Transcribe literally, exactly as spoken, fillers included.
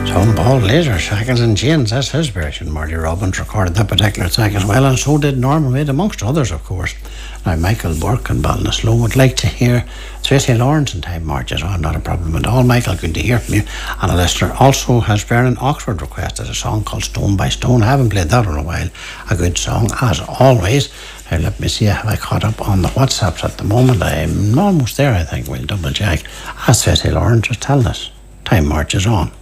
Tom Paul later, Shackles and Chains, that's his version. Marty Robbins recorded that particular track as well, and so did Norman Wade, amongst others, of course. Now, Michael Burke and Ballinasloe would like to hear Tracy Lawrence and Time Marches On. Not a problem at all, Michael. Good to hear from you. And a listener also has Vernon Oxford requested a song called Stone by Stone. I haven't played that in a while. A good song, as always. Now, let me see, have I caught up on the WhatsApps at the moment? I'm almost there, I think. We'll double check. As Tracy Lawrence, just tell us. Time Marches On.